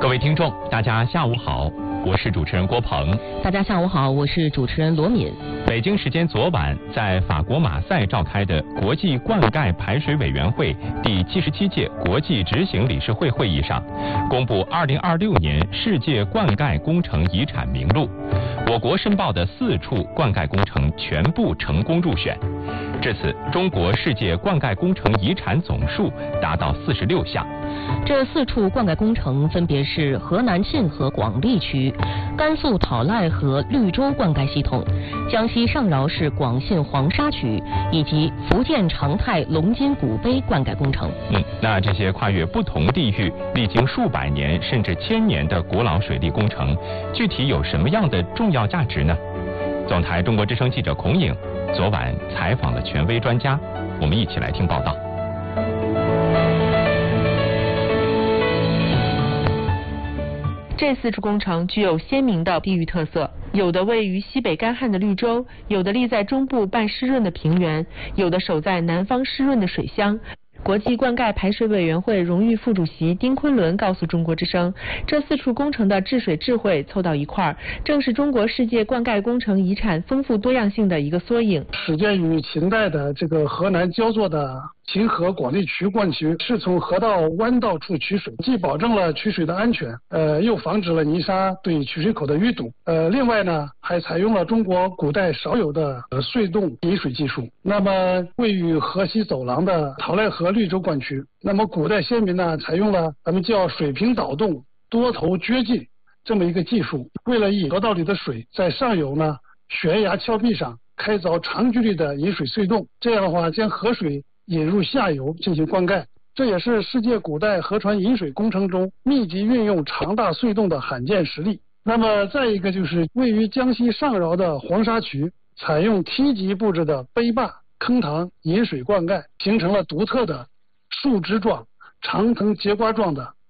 各位听众，大家下午好，我是主持人郭鹏。 大家下午好，我是主持人罗敏。 北京时间昨晚，在法国马赛召开的国际灌溉排水委员会第77届国际执行理事会会议上，公布2026年世界灌溉工程遗产名录。我国申报的4处灌溉工程全部成功入选。至此，中国世界灌溉工程遗产总数达到46项。 这4处灌溉工程分别是河南沁河广利区、甘肃讨赖河绿洲灌溉系统、江西上饶市广信黄沙区以及福建长泰龙津古碑灌溉工程。 那这些跨越不同地域、历经数百年甚至1000年的古老水利工程，具体有什么样的重要价值呢？总台中国之声记者孔颖昨晚采访了权威专家，我们一起来听报道。 这4处工程具有鲜明的地域特色，有的位于西北干旱的绿洲，有的立在中部半湿润的平原，有的守在南方湿润的水乡。国际灌溉排水委员会荣誉副主席丁昆仑告诉中国之声，这4处工程的治水智慧凑到一块儿，正是中国世界灌溉工程遗产丰富多样性的一个缩影。 始建于秦代的这个河南焦作的秦河广利渠灌渠，是从河道弯道处取水，既保证了取水的安全，又防止了泥沙对取水口的淤堵。另外呢，还采用了中国古代少有的隧洞引水技术。那么位于河西走廊的讨赖河绿洲灌渠，那么古代先民呢，采用了咱们叫水平导洞多头掘进这么一个技术，为了引河道里的水在上游呢悬崖峭壁上开凿长距离的引水隧洞，这样的话将河水引入下游进行灌溉，这也是世界古代河船引水工程中密集运用长大隧洞的罕见实例。那么再一个就是位于江西上饶的黄沙渠，采用梯级布置的碑坝坑塘引水灌溉，形成了独特的树枝状长藤节瓜状的